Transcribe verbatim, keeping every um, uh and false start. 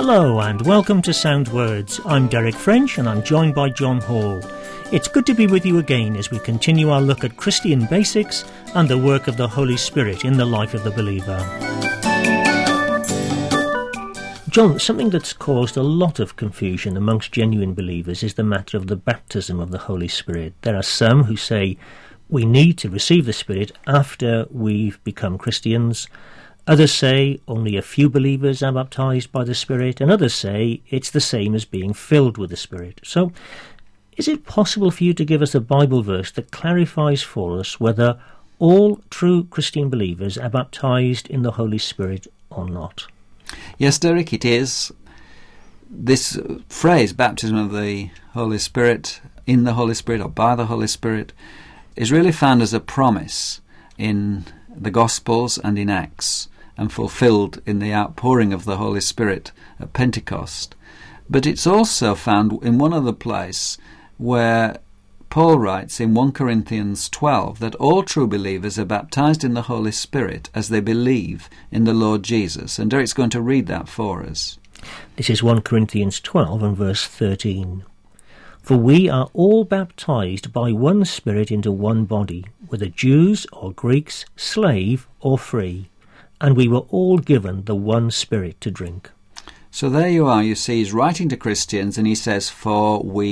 Hello and welcome to Sound Words. I'm Derek French and I'm joined by John Hall. It's good to be with you again as we continue our look at Christian basics and the work of the Holy Spirit in the life of the believer. John, something that's caused a lot of confusion amongst genuine believers is the matter of the baptism of the Holy Spirit. There are some who say we need to receive the Spirit after we've become Christians. Others say only a few believers are baptized by the Spirit, and others say it's the same as being filled with the Spirit. So, is it possible for you to give us a Bible verse that clarifies for us whether all true Christian believers are baptized in the Holy Spirit or not? Yes, Derek, it is. This phrase, baptism of the Holy Spirit, in the Holy Spirit or by the Holy Spirit, is really found as a promise in the Gospels and in Acts, and fulfilled in the outpouring of the Holy Spirit at Pentecost. But it's also found in one other place where Paul writes in First Corinthians twelve that all true believers are baptized in the Holy Spirit as they believe in the Lord Jesus. And Derek's going to read that for us. This is First Corinthians twelve and verse thirteen. For we are all baptized by one Spirit into one body, whether Jews or Greeks, slave or free, and we were all given the one Spirit to drink. So there you are, you see, he's writing to Christians and he says, for we